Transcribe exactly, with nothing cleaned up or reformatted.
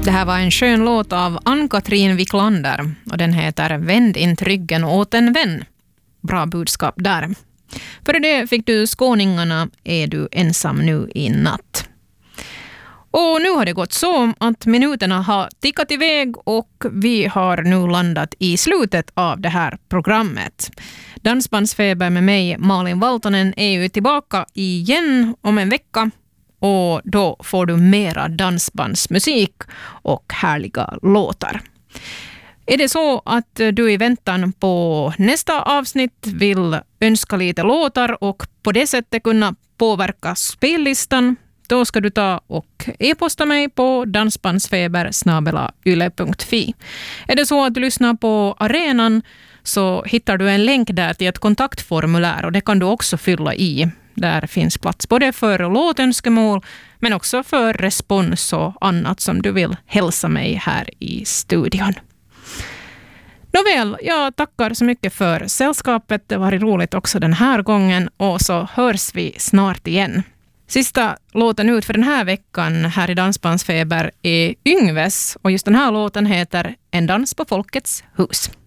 Det här var en skön låt av Ann-Katrin Wiklander och den heter Vänd in ryggen åt en vän. Bra budskap där. För det fick du Skåningarna Är du ensam nu i natt. Och nu har det gått så att minuterna har tickat iväg och vi har nu landat i slutet av det här programmet. Dansbandsfeber med mig, Malin Valtonen, är ju tillbaka igen om en vecka. Och då får du mera dansbandsmusik och härliga låtar. Är det så att du i väntan på nästa avsnitt vill önska lite låtar och på det sättet kunna påverka spellistan, då ska du ta och e-posta mig på dansbandsfeber snabel-a yle punkt fi. Är det så att du lyssnar på arenan så hittar du en länk där till ett kontaktformulär och det kan du också fylla i. Där finns plats både för låtönskemål men också för respons och annat som du vill hälsa mig här i studion. Nåväl, jag tackar så mycket för sällskapet. Det var roligt också den här gången och så hörs vi snart igen. Sista låten ut för den här veckan här i Dansbandsfeber är Yngves och just den här låten heter En dans på Folkets hus.